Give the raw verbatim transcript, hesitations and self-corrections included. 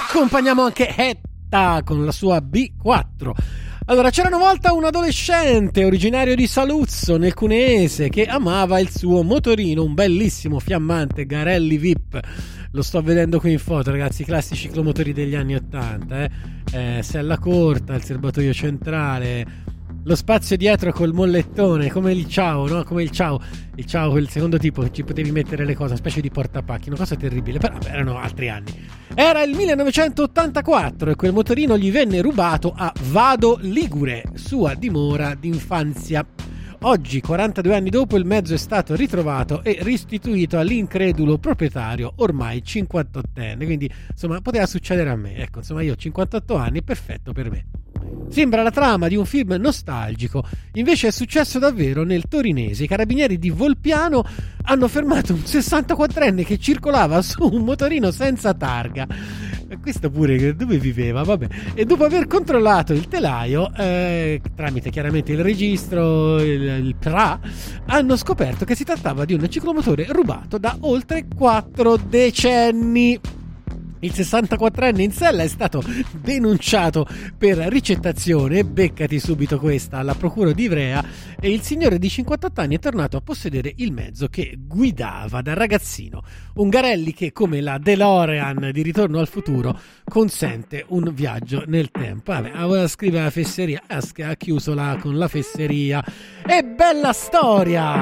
accompagniamo anche Etta con la sua B quattro. Allora, c'era una volta un adolescente originario di Saluzzo nel Cuneese che amava il suo motorino, un bellissimo fiammante Garelli V I P. Lo sto vedendo qui in foto, ragazzi, i classici ciclomotori degli anni ottanta, eh? Eh, sella corta, il serbatoio centrale, lo spazio dietro col mollettone, come il ciao, no? Come il ciao, il ciao, quel secondo tipo che ci potevi mettere le cose, una specie di portapacchi, una cosa terribile, però erano altri anni. Era il millenovecentottantaquattro e quel motorino gli venne rubato a Vado Ligure, sua dimora d'infanzia. Oggi, quarantadue anni dopo, il mezzo è stato ritrovato e restituito all'incredulo proprietario, ormai cinquantottenne, quindi insomma poteva succedere a me. Ecco, insomma, io ho cinquantotto anni, perfetto per me. Sembra la trama di un film nostalgico, invece è successo davvero nel torinese. I carabinieri di Volpiano hanno fermato un sessantaquattrenne che circolava su un motorino senza targa. Questo pure dove viveva, vabbè. E dopo aver controllato il telaio, eh, tramite chiaramente il registro, il, il P R A, hanno scoperto che si trattava di un ciclomotore rubato da oltre quattro decenni. Il sessantaquattrenne in sella è stato denunciato per ricettazione, beccati subito questa, alla procura di Ivrea, e il signore di cinquantotto anni è tornato a possedere il mezzo che guidava da ragazzino, un Garelli che, come la DeLorean di Ritorno al Futuro, consente un viaggio nel tempo. Vabbè, voleva scrivere la fesseria, ha chiuso là con la fesseria. E bella storia!